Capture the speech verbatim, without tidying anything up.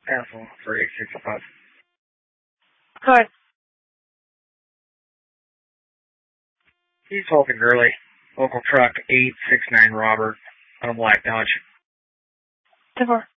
Asshole for eight sixty-five. Go ahead. He's Holton Gurley. Local truck eight six nine Robert on a black Dodge. ten four.